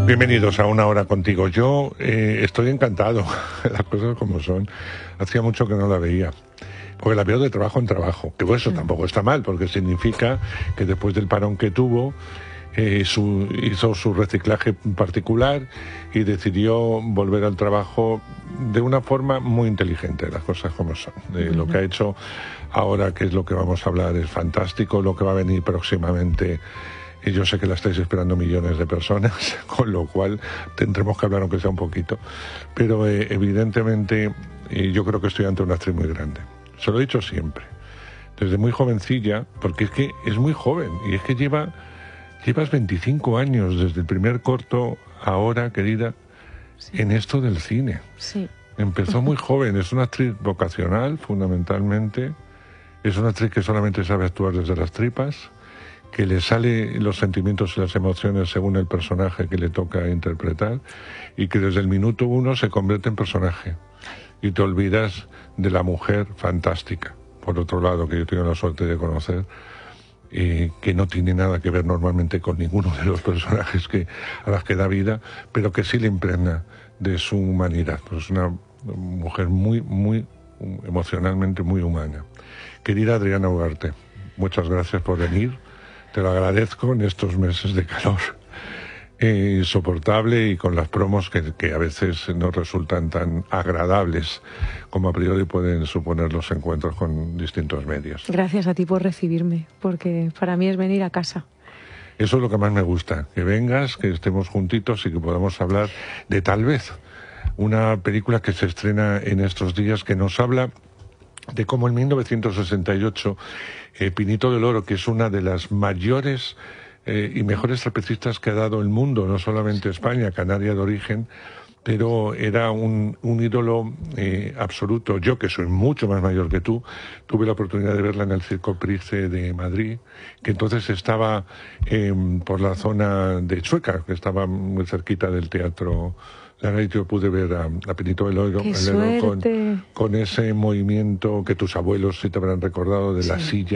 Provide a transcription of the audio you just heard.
Bienvenidos a Una Hora Contigo. Yo estoy encantado, las cosas como son. Hacía mucho que no la veía, porque la veo de trabajo en trabajo, que eso tampoco está mal, porque significa que después del parón que tuvo, hizo su reciclaje particular y decidió volver al trabajo de una forma muy inteligente, las cosas como son. Lo que ha hecho ahora, que es lo que vamos a hablar, es fantástico. Lo que va a venir próximamente, y yo sé que la estáis esperando millones de personas, con lo cual tendremos que hablar aunque sea un poquito. Pero evidentemente yo creo que estoy ante una actriz muy grande. Se lo he dicho siempre, desde muy jovencilla, porque es que es muy joven, y es que llevas 25 años desde el primer corto ahora, querida, sí, en esto del cine. Sí. Empezó muy joven, es una actriz vocacional, fundamentalmente. Es una actriz que solamente sabe actuar desde las tripas, que le salen los sentimientos y las emociones según el personaje que le toca interpretar, y que desde el minuto uno se convierte en personaje. Y te olvidas de la mujer fantástica, por otro lado, que yo tengo la suerte de conocer, que no tiene nada que ver normalmente con ninguno de los personajes a las que da vida, pero que sí le impregna de su humanidad. Pues es una mujer muy emocionalmente muy humana. Querida Adriana Ugarte, muchas gracias por venir. Te lo agradezco en estos meses de calor insoportable, y con las promos que a veces no resultan tan agradables como a priori pueden suponer los encuentros con distintos medios. Gracias a ti por recibirme, porque para mí es venir a casa. Eso es lo que más me gusta, que vengas, que estemos juntitos y que podamos hablar de Tal vez, una película que se estrena en estos días, que nos habla de cómo en 1968 Pinito del Oro, que es una de las mayores y mejores trapecistas que ha dado el mundo, no solamente España, canaria de origen, pero era un ídolo absoluto. Yo, que soy mucho más mayor que tú, tuve la oportunidad de verla en el Circo Price de Madrid, que entonces estaba por la zona de Chueca, que estaba muy cerquita del Teatro Lara. Yo pude ver a Pinito del Oro ¡Qué suerte! Con ese movimiento que tus abuelos sí te habrán recordado, de la silla.